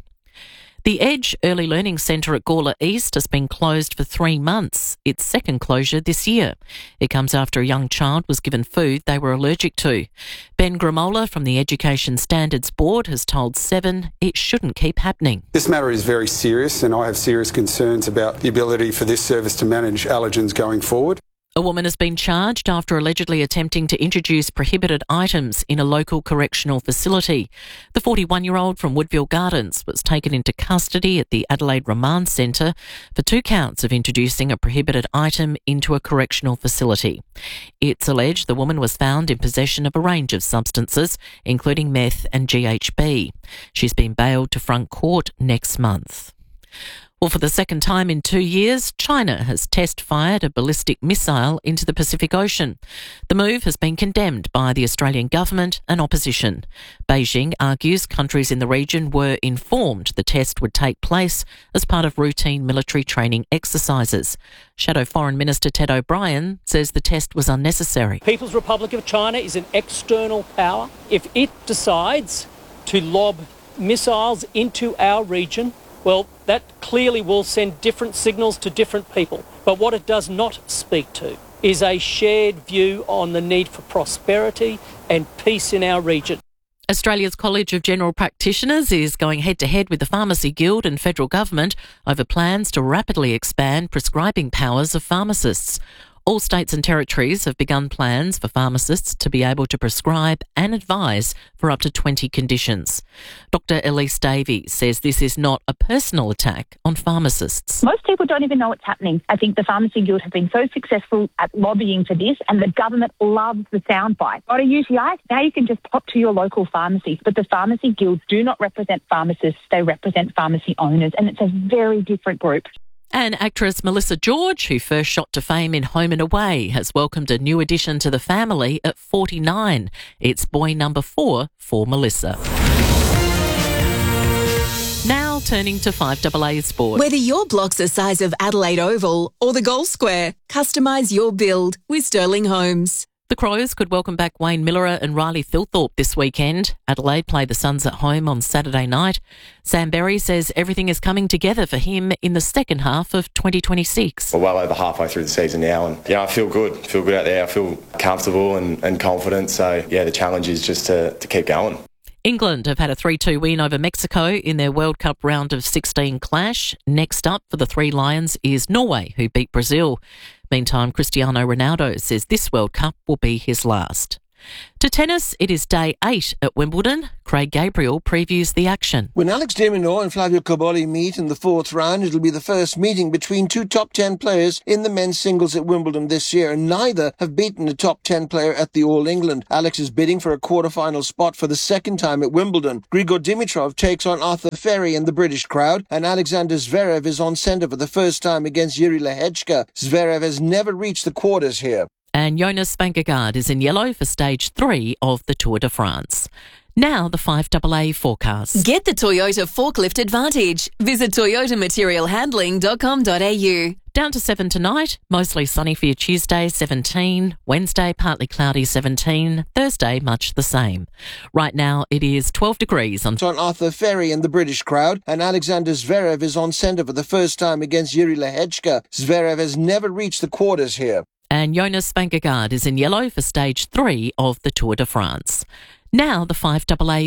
The Edge Early Learning Centre at Gawler East has been closed for 3 months, its second closure this year. It comes after a young child was given food they were allergic to. Ben Gramola from the Education Standards Board has told Seven it shouldn't keep happening. This matter is very serious and I have serious concerns about the ability for this service to manage allergens going forward. A woman has been charged after allegedly attempting to introduce prohibited items in a local correctional facility. The 41-year-old from Woodville Gardens was taken into custody at the Adelaide Remand Centre for 2 counts of introducing a prohibited item into a correctional facility. It's alleged the woman was found in possession of a range of substances, including meth and GHB. She's been bailed to front court next month. Well, for the second time in 2 years, China has test-fired a ballistic missile into the Pacific Ocean. The move has been condemned by the Australian government and opposition. Beijing argues countries in the region were informed the test would take place as part of routine military training exercises. Shadow Foreign Minister Ted O'Brien says the test was unnecessary. People's Republic of China is an external power. If it decides to lob missiles into our region, well, that clearly will send different signals to different people. But what it does not speak to is a shared view on the need for prosperity and peace in our region. Australia's College of General Practitioners is going head-to-head with the Pharmacy Guild and federal government over plans to rapidly expand prescribing powers of pharmacists. All states and territories have begun plans for pharmacists to be able to prescribe and advise for up to 20 conditions. Dr. Elise Davies says this is not a personal attack on pharmacists. Most people don't even know what's happening. I think the Pharmacy Guild have been so successful at lobbying for this, and the government loves the soundbite. Got a UTI? Now you can just pop to your local pharmacy. But the Pharmacy Guilds do not represent pharmacists, they represent pharmacy owners, and it's a very different group. And actress Melissa George, who first shot to fame in Home and Away, has welcomed a new addition to the family at 49. It's boy number 4 for Melissa. Now turning to 5AA Sport. Whether your block's the size of Adelaide Oval or the Gold Square, customise your build with Sterling Homes. The Crows could welcome back Wayne Miller and Riley Thilthorpe this weekend. Adelaide play the Suns at home on Saturday night. Sam Berry says everything is coming together for him in the second half of 2026. We're well over halfway through the season now, and I feel good. Feel good out there. I feel comfortable and confident. So the challenge is just to keep going. England have had a 3-2 win over Mexico in their World Cup round of 16 clash. Next up for the Three Lions is Norway, who beat Brazil. Meantime, Cristiano Ronaldo says this World Cup will be his last. To tennis, it is day 8 at Wimbledon. Craig Gabriel previews the action. When Alex de Minaur and Flavio Cobolli meet in the fourth round, it'll be the first meeting between two top 10 players in the men's singles at Wimbledon this year, and neither have beaten a top 10 player at the All England. Alex is bidding for a quarter-final spot for the second time at Wimbledon. Grigor Dimitrov takes on Arthur Ferry in the British crowd, and Alexander Zverev is on centre for the first time against Yuri Lehechka. Zverev has never reached the quarters here. And Jonas Vingegaard is in yellow for stage 3 of the Tour de France. Now the 5AA forecast. Get the Toyota Forklift Advantage. Visit toyomaterialhandling.com.au. Down to 7 tonight, mostly sunny for your Tuesday, 17. Wednesday, partly cloudy, 17. Thursday, much the same. Right now, it is 12 degrees on Arthur Ferry in the British crowd, and Alexander Zverev is on centre for the first time against Yuri Lehechka. Zverev has never reached the quarters here. And Jonas Vingegaard is in yellow for stage 3 of the Tour de France. Now the 5AA